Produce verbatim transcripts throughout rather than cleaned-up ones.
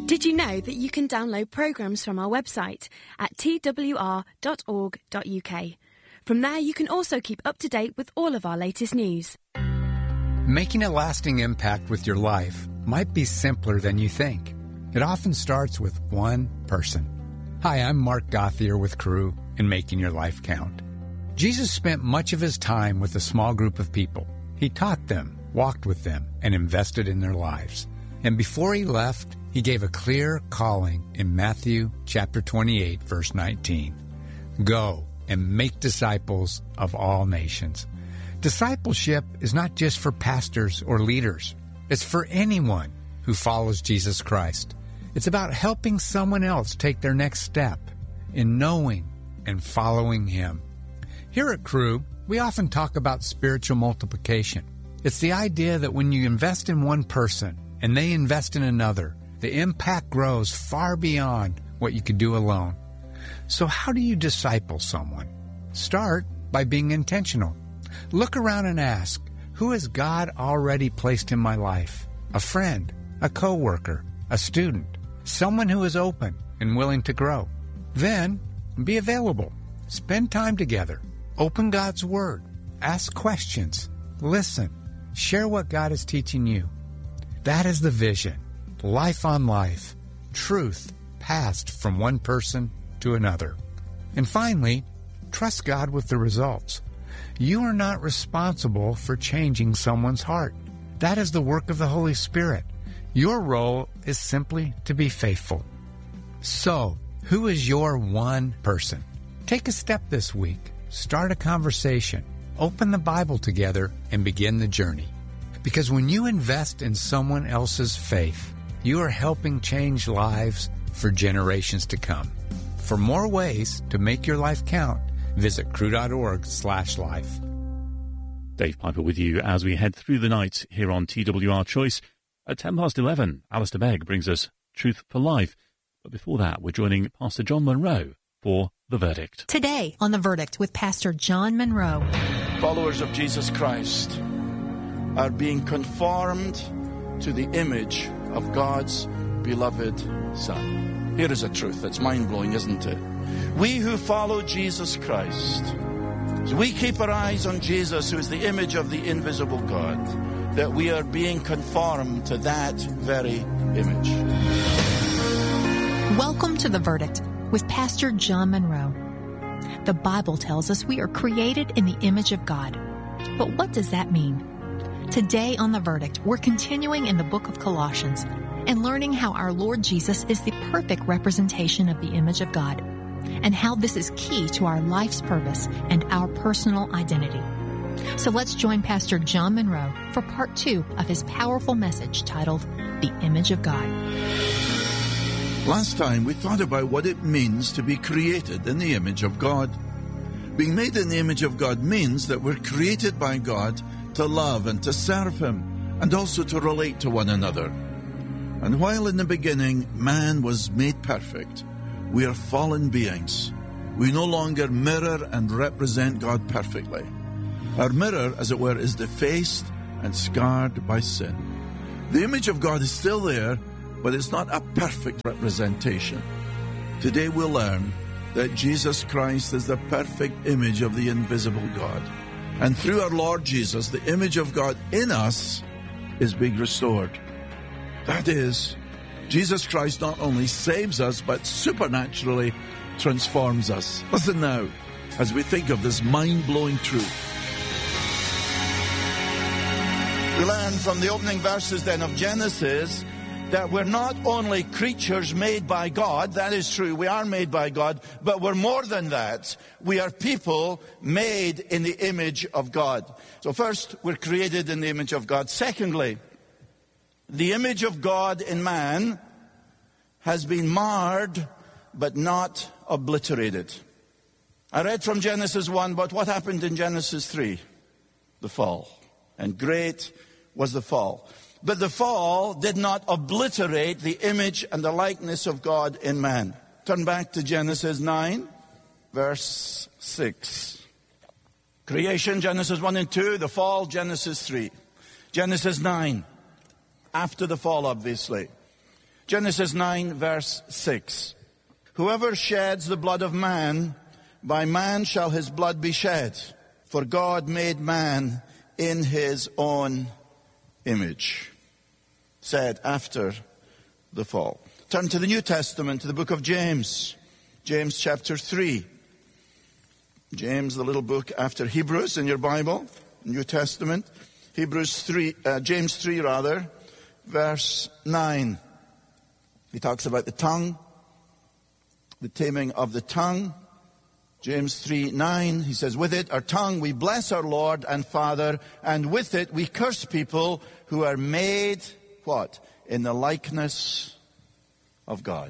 Did you know that you can download programmes from our website at t w r dot org dot u k? From there, you can also keep up to date with all of our latest news. Making a lasting impact with your life might be simpler than you think. It often starts with one person. Hi, I'm Mark Gothier with Cru in Making Your Life Count. Jesus spent much of his time with a small group of people. He taught them, walked with them, and invested in their lives. And before he left, he gave a clear calling in Matthew chapter twenty-eight, verse nineteen. Go and make disciples of all nations. Discipleship is not just for pastors or leaders. It's for anyone who follows Jesus Christ. It's about helping someone else take their next step in knowing and following him. Here at Cru, we often talk about spiritual multiplication. It's the idea that when you invest in one person and they invest in another, the impact grows far beyond what you could do alone. So how do you disciple someone? Start by being intentional. Look around and ask, who has God already placed in my life? A friend, a coworker, a student, someone who is open and willing to grow. Then, be available. Spend time together. Open God's Word. Ask questions. Listen. Share what God is teaching you. That is the vision. Life on life. Truth passed from one person to another. And finally, trust God with the results. You are not responsible for changing someone's heart. That is the work of the Holy Spirit. Your role is simply to be faithful. So, who is your one person? Take a step this week. Start a conversation. Open the Bible together and begin the journey. Because when you invest in someone else's faith, you are helping change lives for generations to come. For more ways to make your life count, visit cru.org slash life. Dave Piper with you as we head through the night here on T W R Choice. At ten past eleven, Alistair Begg brings us Truth for Life. But before that, we're joining Pastor John Munro for The Verdict. Today on The Verdict with Pastor John Munro. Followers of Jesus Christ are being conformed to the image of God's beloved Son. Here is a truth that's mind-blowing, isn't it? We who follow Jesus Christ, as we keep our eyes on Jesus, who is the image of the invisible God, that we are being conformed to that very image. Welcome to The Verdict with Pastor John Munro. The Bible tells us we are created in the image of God. But what does that mean? Today on The Verdict, we're continuing in the book of Colossians and learning how our Lord Jesus is the perfect representation of the image of God, and how this is key to our life's purpose and our personal identity. So let's join Pastor John Munro for part two of his powerful message titled, The Image of God. Last time we thought about what it means to be created in the image of God. Being made in the image of God means that we're created by God to love and to serve Him, and also to relate to one another. And while in the beginning man was made perfect, we are fallen beings. We no longer mirror and represent God perfectly. Our mirror, as it were, is defaced and scarred by sin. The image of God is still there, but it's not a perfect representation. Today we'll learn that Jesus Christ is the perfect image of the invisible God. And through our Lord Jesus, the image of God in us is being restored. That is, Jesus Christ not only saves us, but supernaturally transforms us. Listen now, as we think of this mind-blowing truth. We learn from the opening verses then of Genesis that we're not only creatures made by God, that is true, we are made by God, but we're more than that. We are people made in the image of God. So first, we're created in the image of God. Secondly, the image of God in man has been marred, but not obliterated. I read from Genesis one, but what happened in Genesis three? The fall. And great was the fall. But the fall did not obliterate the image and the likeness of God in man. Turn back to Genesis nine, verse six. Creation, Genesis one and two. The fall, Genesis three. Genesis nine, after the fall, obviously. Genesis nine, verse six. Whoever sheds the blood of man, by man shall his blood be shed. For God made man in his own image. Said after the fall. Turn to the New Testament, to the book of James. James chapter three. James, the little book after Hebrews in your Bible, New Testament. Hebrews three, uh, James three rather, verse nine. He talks about the tongue, the taming of the tongue. James three nine, he says, with it, our tongue, we bless our Lord and Father, and with it we curse people who are made, what? In the likeness of God.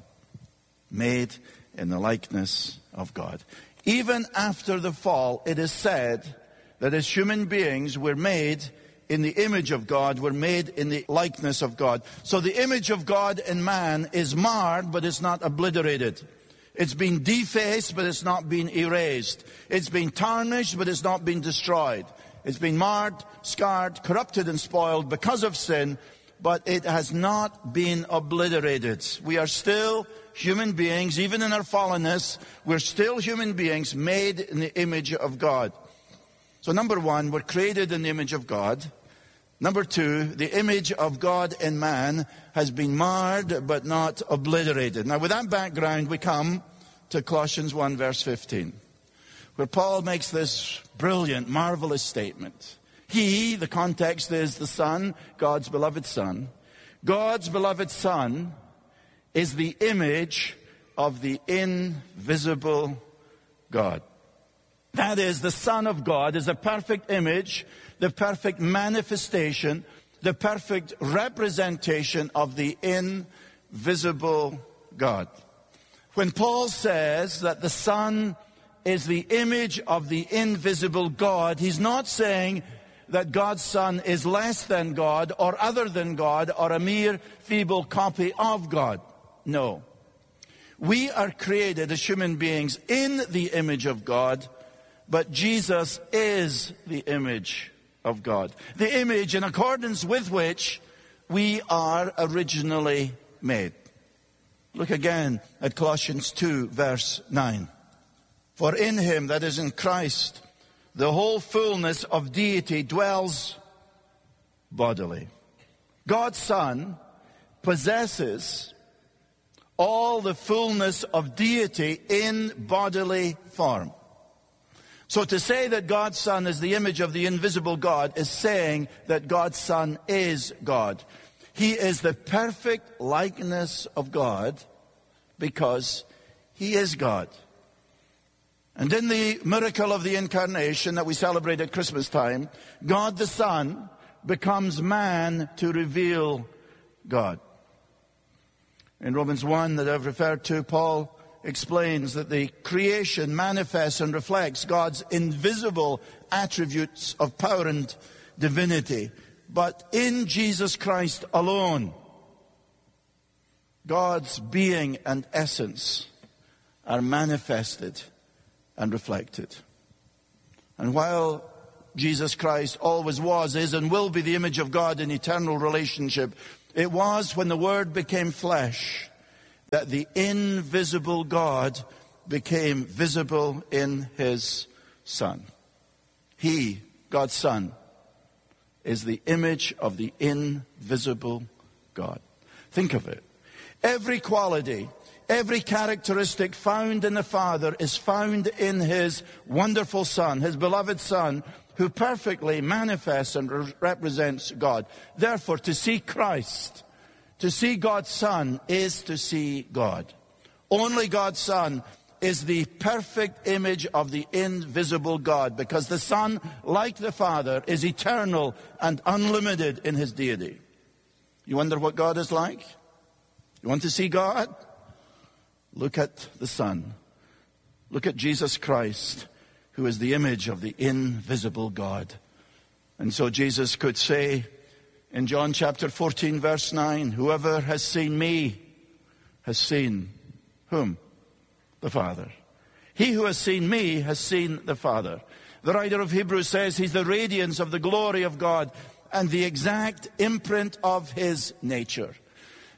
Made in the likeness of God. Even after the fall, it is said that as human beings, we're made in the image of God, we're made in the likeness of God. So the image of God in man is marred, but it's not obliterated. It's been defaced, but it's not been erased. It's been tarnished, but it's not been destroyed. It's been marred, scarred, corrupted, and spoiled because of sin, but it has not been obliterated. We are still human beings, even in our fallenness. We're still human beings made in the image of God. So number one, we're created in the image of God. Number two, the image of God in man has been marred but not obliterated. Now with that background, we come to Colossians one verse fifteen, where Paul makes this brilliant, marvelous statement. He, the context is the Son, God's beloved Son. God's beloved Son is the image of the invisible God. That is, the Son of God is a perfect image, the perfect manifestation, the perfect representation of the invisible God. When Paul says that the Son is the image of the invisible God, he's not saying that God's Son is less than God or other than God or a mere feeble copy of God. No. We are created as human beings in the image of God, but Jesus is the image of God. The image in accordance with which we are originally made. Look again at Colossians two, verse nine. For in him, that is in Christ, the whole fullness of deity dwells bodily. God's Son possesses all the fullness of deity in bodily form. So to say that God's Son is the image of the invisible God is saying that God's Son is God. He is the perfect likeness of God because he is God. And in the miracle of the incarnation that we celebrate at Christmas time, God the Son becomes man to reveal God. In Romans one that I've referred to, Paul explains that the creation manifests and reflects God's invisible attributes of power and divinity. But in Jesus Christ alone, God's being and essence are manifested and reflected. And while Jesus Christ always was, is, and will be the image of God in eternal relationship, it was when the Word became flesh that the invisible God became visible in his Son. He, God's Son, is the image of the invisible God. Think of it. Every quality, every characteristic found in the Father is found in his wonderful Son, his beloved Son, who perfectly manifests and re- represents God. Therefore, to see Christ, to see God's Son, is to see God. Only God's Son is the perfect image of the invisible God, because the Son, like the Father, is eternal and unlimited in his deity. You wonder what God is like? You want to see God? Look at the Son. Look at Jesus Christ, who is the image of the invisible God. And so Jesus could say in John chapter fourteen, verse nine, whoever has seen me has seen whom? The Father. He who has seen me has seen the Father. The writer of Hebrews says he's the radiance of the glory of God and the exact imprint of his nature.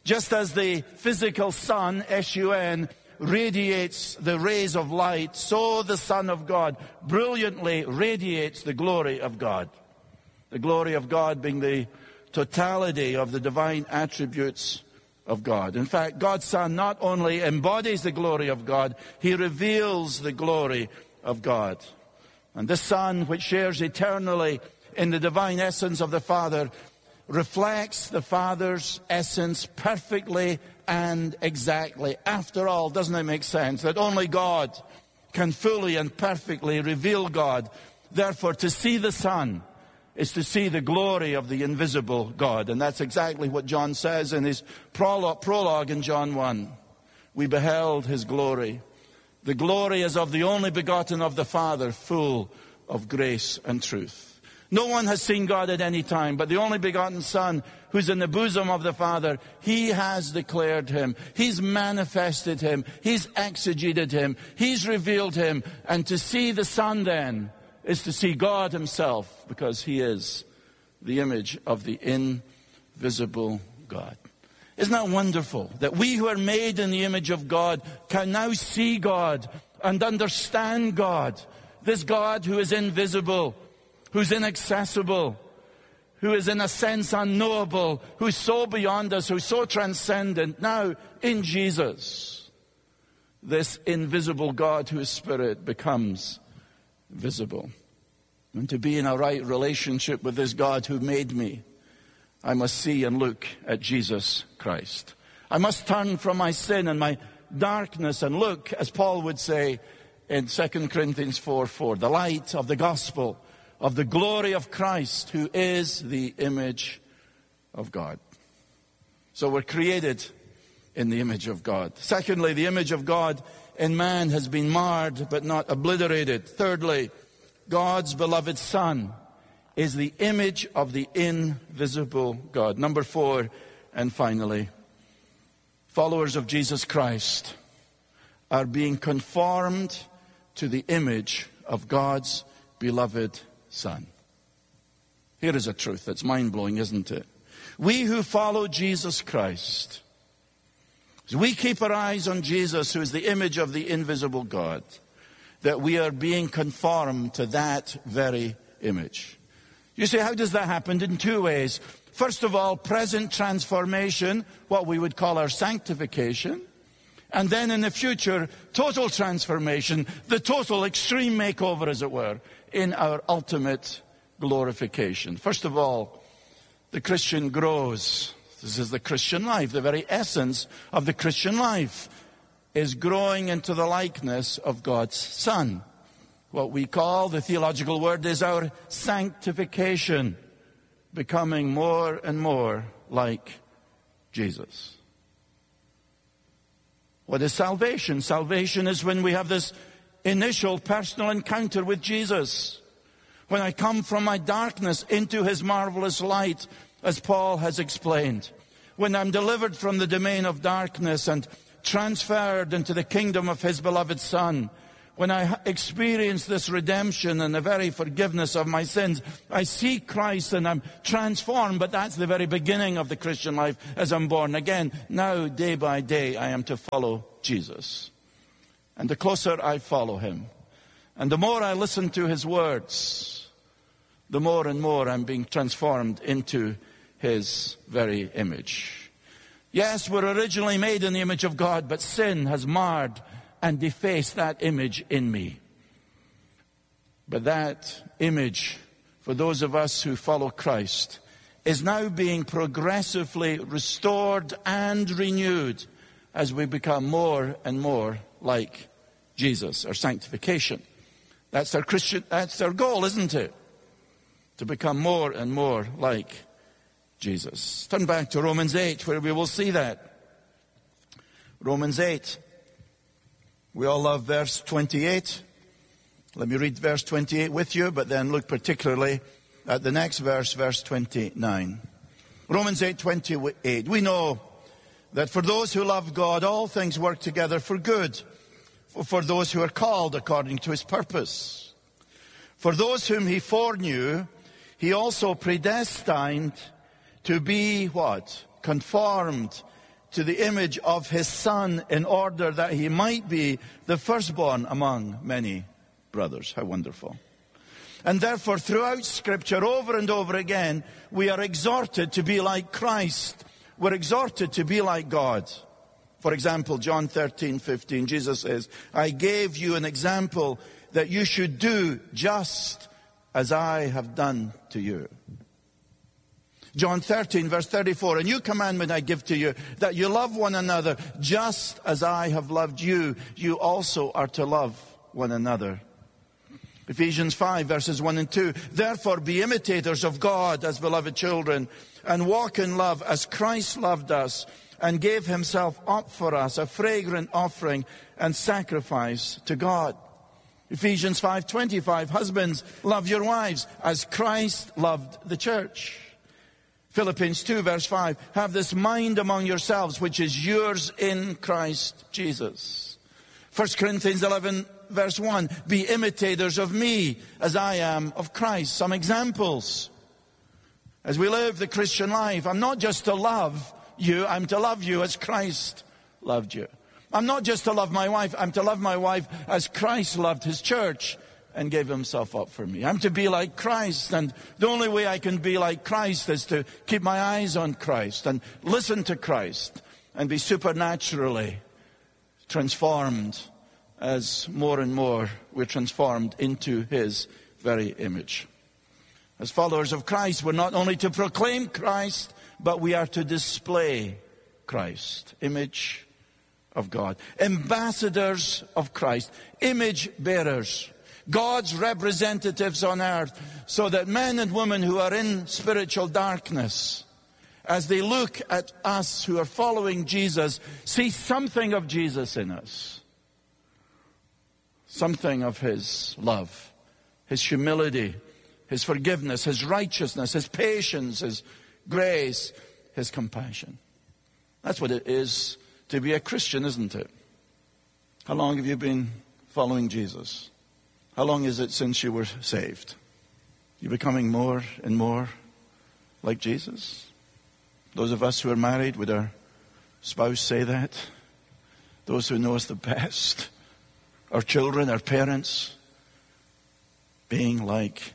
Just as the physical sun, S U N, radiates the rays of light, so the Son of God brilliantly radiates the glory of God. The glory of God being the totality of the divine attributes of God. In fact, God's Son not only embodies the glory of God, he reveals the glory of God. And this Son, which shares eternally in the divine essence of the Father, reflects the Father's essence perfectly and exactly. After all, doesn't it make sense that only God can fully and perfectly reveal God? Therefore, to see the Son is to see the glory of the invisible God. And that's exactly what John says in his prologue, prologue in John one. We beheld his glory. The glory is of the only begotten of the Father, full of grace and truth. No one has seen God at any time, but the only begotten Son, who's in the bosom of the Father, he has declared him. He's manifested him. He's exegeted him. He's revealed him. And to see the Son then is to see God himself, because he is the image of the invisible God. Isn't that wonderful that we who are made in the image of God can now see God and understand God? This God who is invisible, who's inaccessible, who is in a sense unknowable, who's so beyond us, who's so transcendent. Now, in Jesus, this invisible God who is Spirit becomes visible. And to be in a right relationship with this God who made me, I must see and look at Jesus Christ. I must turn from my sin and my darkness and look, as Paul would say in Second Corinthians four four, the light of the gospel of the glory of Christ, who is the image of God. So we're created in the image of God. Secondly, the image of God in man has been marred but not obliterated. Thirdly, God's beloved Son is the image of the invisible God. Number four, and finally, followers of Jesus Christ are being conformed to the image of God's beloved Son. Here is a truth that's mind-blowing, isn't it? We who follow Jesus Christ, as we keep our eyes on Jesus, who is the image of the invisible God, that we are being conformed to that very image. You say, how does that happen? In two ways. First of all, present transformation, what we would call our sanctification. And then in the future, total transformation, the total extreme makeover, as it were, in our ultimate glorification. First of all, the Christian grows. This is the Christian life. The very essence of the Christian life is growing into the likeness of God's Son. What we call, the theological word is our sanctification, becoming more and more like Jesus. What is salvation? Salvation is when we have this initial personal encounter with Jesus. When I come from my darkness into his marvelous light, as Paul has explained. When I'm delivered from the domain of darkness and transferred into the kingdom of his beloved Son. When I experience this redemption and the very forgiveness of my sins, I see Christ and I'm transformed, but that's the very beginning of the Christian life as I'm born again. Now, day by day, I am to follow Jesus. And the closer I follow him, and the more I listen to his words, the more and more I'm being transformed into his very image. Yes, we're originally made in the image of God, but sin has marred and deface that image in me. But that image, for those of us who follow Christ, is now being progressively restored and renewed as we become more and more like Jesus, our sanctification. That's our Christian, that's our goal, isn't it? To become more and more like Jesus. Turn back to Romans eight, where we will see that. Romans eight. We all love verse twenty-eight. Let me read verse twenty-eight with you, but then look particularly at the next verse, verse twenty-nine. Romans eight twenty-eight. We know that for those who love God, all things work together for good, for those who are called according to his purpose. For those whom he foreknew, he also predestined to be what? Conformed to the image of his Son in order that he might be the firstborn among many brothers. How wonderful. And therefore, throughout Scripture, over and over again, we are exhorted to be like Christ. We're exhorted to be like God. For example, John thirteen fifteen, Jesus says, I gave you an example that you should do just as I have done to you. John thirteen, verse thirty-four, a new commandment I give to you, that you love one another just as I have loved you. You also are to love one another. Ephesians five, verses one and two, therefore be imitators of God as beloved children, and walk in love as Christ loved us, and gave himself up for us, a fragrant offering and sacrifice to God. Ephesians five twenty-five, husbands, love your wives as Christ loved the church. Philippians two, verse five, have this mind among yourselves, which is yours in Christ Jesus. First Corinthians eleven, verse one, be imitators of me as I am of Christ. Some examples. As we live the Christian life, I'm not just to love you, I'm to love you as Christ loved you. I'm not just to love my wife, I'm to love my wife as Christ loved his church and gave himself up for me. I'm to be like Christ, and the only way I can be like Christ is to keep my eyes on Christ and listen to Christ and be supernaturally transformed as more and more we're transformed into his very image. As followers of Christ, we're not only to proclaim Christ, but we are to display Christ, image of God. Ambassadors of Christ, image bearers, God's representatives on earth, so that men and women who are in spiritual darkness, as they look at us who are following Jesus, see something of Jesus in us. Something of his love, his humility, his forgiveness, his righteousness, his patience, his grace, his compassion. That's what it is to be a Christian, isn't it? How long have you been following Jesus? How long is it since you were saved? You're becoming more and more like Jesus? Those of us who are married, would our spouse say that? Those who know us the best? Our children, our parents? Being like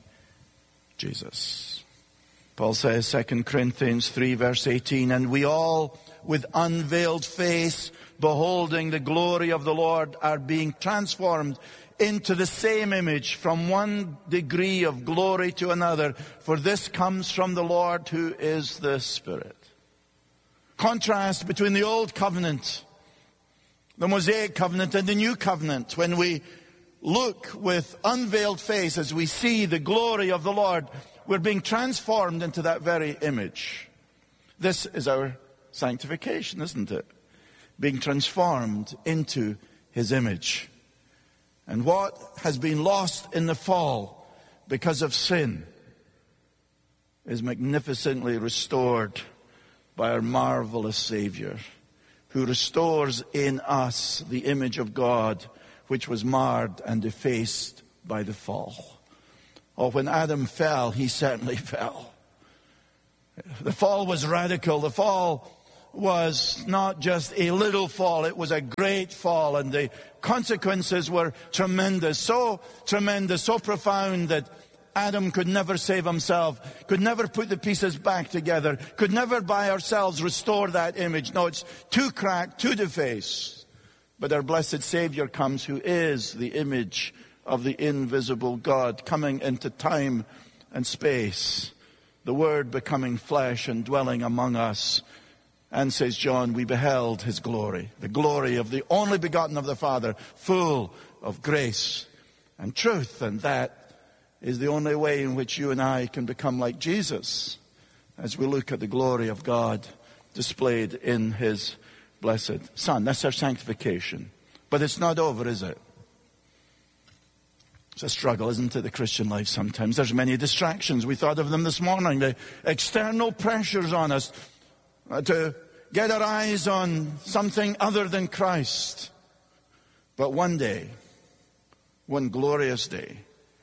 Jesus. Paul says, Second Corinthians three, verse eighteen, and we all, with unveiled face, beholding the glory of the Lord, are being transformed into the same image from one degree of glory to another, for this comes from the Lord who is the Spirit. Contrast between the old covenant, the Mosaic covenant, and the new covenant. When we look with unveiled face as we see the glory of the Lord, we're being transformed into that very image. This is our sanctification, isn't it? Being transformed into his image. And what has been lost in the fall because of sin is magnificently restored by our marvelous Savior, who restores in us the image of God, which was marred and defaced by the fall. Oh, when Adam fell, he certainly fell. The fall was radical. The fall was not just a little fall, it was a great fall, and the consequences were tremendous, so tremendous, so profound that Adam could never save himself, could never put the pieces back together, could never by ourselves restore that image. No, it's too cracked, too defaced. But our blessed Savior comes, who is the image of the invisible God, coming into time and space, the Word becoming flesh and dwelling among us. And, says John, we beheld his glory, the glory of the only begotten of the Father, full of grace and truth. And that is the only way in which you and I can become like Jesus, as we look at the glory of God displayed in his blessed Son. That's our sanctification. But it's not over, is it? It's a struggle, isn't it, the Christian life sometimes? There's many distractions. We thought of them this morning. The external pressures on us uh, to get our eyes on something other than Christ. But one day, one glorious day,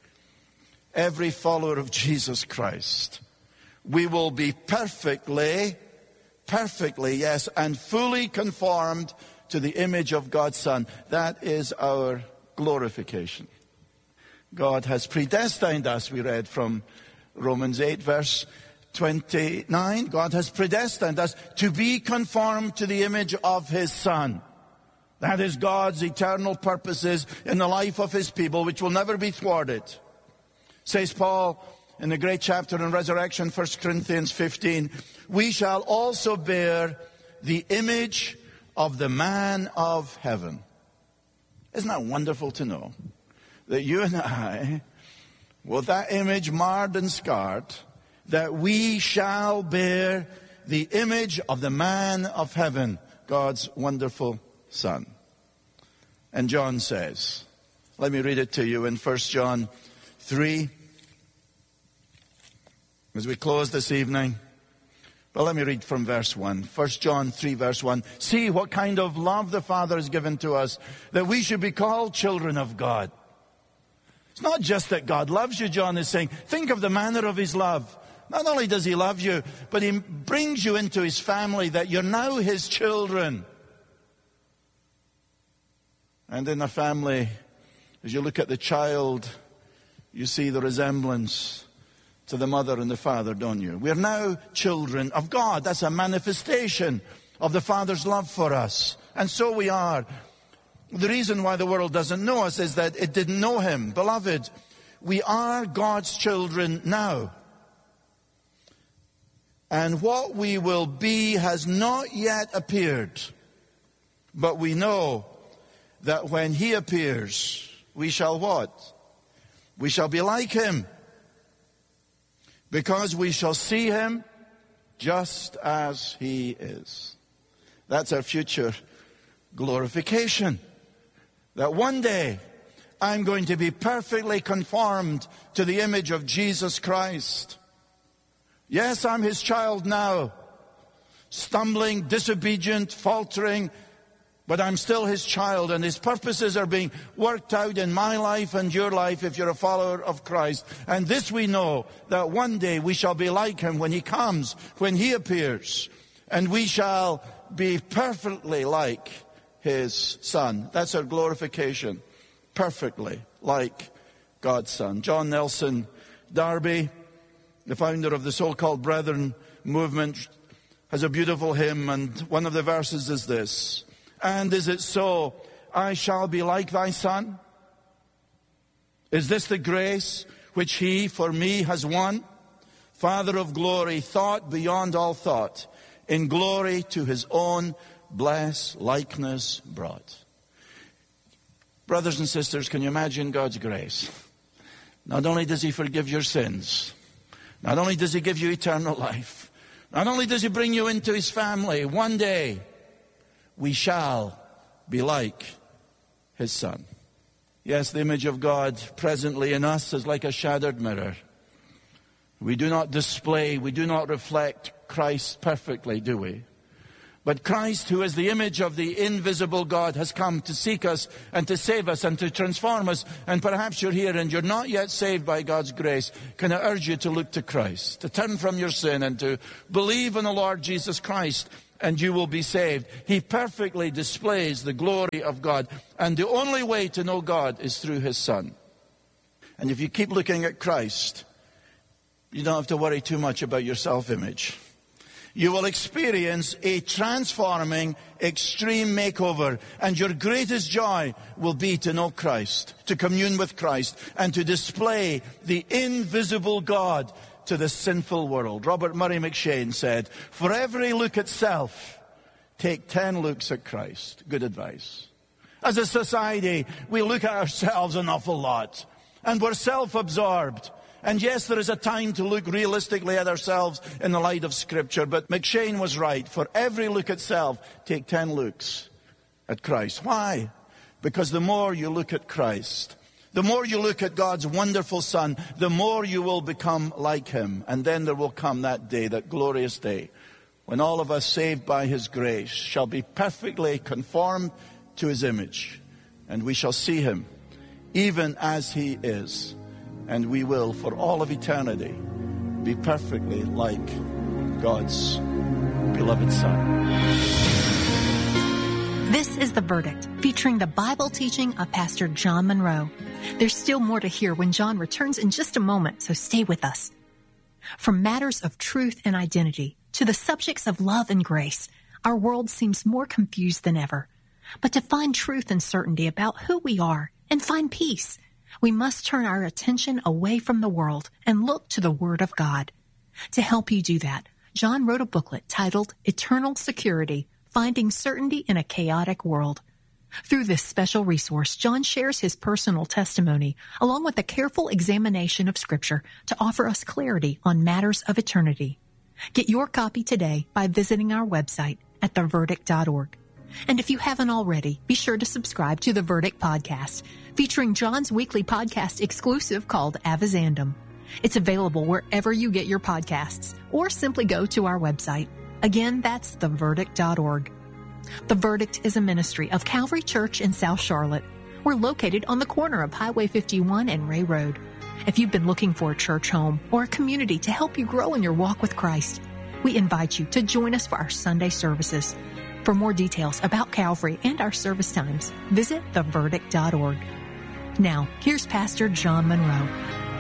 every follower of Jesus Christ, we will be perfectly perfectly, yes, and fully conformed to the image of God's Son. That is our glorification. God has predestined us, we read from Romans eight, verse twenty-nine. God has predestined us to be conformed to the image of His Son. That is God's eternal purposes in the life of His people, which will never be thwarted. Says Paul in the great chapter on resurrection, First Corinthians fifteen, we shall also bear the image of the man of heaven. Isn't that wonderful to know that you and I, with that image marred and scarred, that we shall bear the image of the man of heaven, God's wonderful Son. And John says, let me read it to you in First John three, as we close this evening. But let me read from verse one. First John three, verse one. See what kind of love the Father has given to us, that we should be called children of God. It's not just that God loves you, John is saying. Think of the manner of His love. Not only does He love you, but He brings you into His family, that you're now His children. And in a family, as you look at the child, you see the resemblance to the mother and the father, don't you? We're now children of God. That's a manifestation of the Father's love for us. And so we are. The reason why the world doesn't know us is that it didn't know Him. Beloved, we are God's children now. And what we will be has not yet appeared. But we know that when He appears, we shall what? We shall be like Him. Because we shall see Him just as He is. That's our future glorification. That one day I'm going to be perfectly conformed to the image of Jesus Christ. Yes, I'm His child now, stumbling, disobedient, faltering, but I'm still His child, and His purposes are being worked out in my life and your life if you're a follower of Christ. And this we know, that one day we shall be like Him when He comes, when He appears, and we shall be perfectly like His Son. That's our glorification. Perfectly like God's Son. John Nelson Darby, the founder of the so-called Brethren movement, has a beautiful hymn, and one of the verses is this. And is it so, I shall be like thy Son? Is this the grace which He for me has won? Father of glory, thought beyond all thought, in glory to His own blessed likeness brought. Brothers and sisters, can you imagine God's grace? Not only does He forgive your sins, not only does He give you eternal life, not only does He bring you into His family, one day we shall be like His Son. Yes, the image of God presently in us is like a shattered mirror. We do not display, we do not reflect Christ perfectly, do we? But Christ, who is the image of the invisible God, has come to seek us and to save us and to transform us. And perhaps you're here and you're not yet saved by God's grace. Can I urge you to look to Christ, to turn from your sin and to believe in the Lord Jesus Christ, and you will be saved. He perfectly displays the glory of God. And the only way to know God is through His Son. And if you keep looking at Christ, you don't have to worry too much about your self-image. You will experience a transforming, extreme makeover. And your greatest joy will be to know Christ, to commune with Christ, and to display the invisible God to the sinful world. Robert Murray McCheyne said, for every look at self, take ten looks at Christ. Good advice. As a society, we look at ourselves an awful lot, and we're self-absorbed. And yes, there is a time to look realistically at ourselves in the light of Scripture, but McCheyne was right. For every look at self, take ten looks at Christ. Why? Because the more you look at Christ, the more you look at God's wonderful Son, the more you will become like Him. And then there will come that day, that glorious day, when all of us saved by His grace shall be perfectly conformed to His image. And we shall see Him even as He is. And we will, for all of eternity, be perfectly like God's beloved Son. This is The Verdict, featuring the Bible teaching of Pastor John Monroe. There's still more to hear when John returns in just a moment, so stay with us. From matters of truth and identity to the subjects of love and grace, our world seems more confused than ever. But to find truth and certainty about who we are and find peace, we must turn our attention away from the world and look to the Word of God. To help you do that, John wrote a booklet titled Eternal Security, Finding Certainty in a Chaotic World. Through this special resource, John shares his personal testimony along with a careful examination of Scripture to offer us clarity on matters of eternity. Get your copy today by visiting our website at the verdict dot org. And if you haven't already, be sure to subscribe to The Verdict Podcast, featuring John's weekly podcast exclusive called Avizandum. It's available wherever you get your podcasts, or simply go to our website. Again, that's the verdict dot org. The Verdict is a ministry of Calvary Church in South Charlotte. We're located on the corner of Highway fifty-one and Ray Road. If you've been looking for a church home or a community to help you grow in your walk with Christ, we invite you to join us for our Sunday services. For more details about Calvary and our service times, visit the verdict dot org. Now, here's Pastor John Monroe.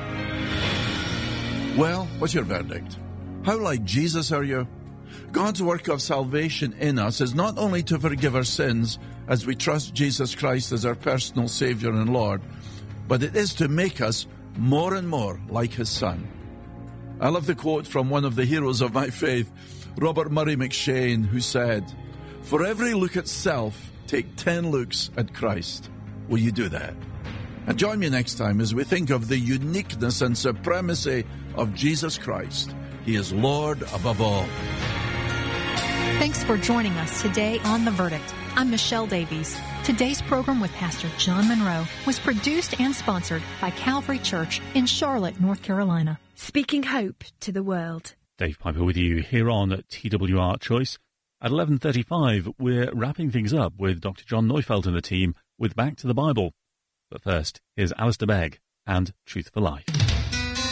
Well, what's your verdict? How like Jesus are you? God's work of salvation in us is not only to forgive our sins as we trust Jesus Christ as our personal Savior and Lord, but it is to make us more and more like His Son. I love the quote from one of the heroes of my faith, Robert Murray McShane, who said, "For every look at self, take ten looks at Christ." Will you do that? And join me next time as we think of the uniqueness and supremacy of Jesus Christ. He is Lord above all. Thanks for joining us today on The Verdict. I'm Michelle Davies. Today's program with Pastor John Monroe was produced and sponsored by Calvary Church in Charlotte, North Carolina. Speaking hope to the world. Dave Piper with you here on T W R Choice. At eleven thirty-five, we're wrapping things up with Doctor John Neufeld and the team with Back to the Bible. But first, here's Alistair Begg and Truth for Life.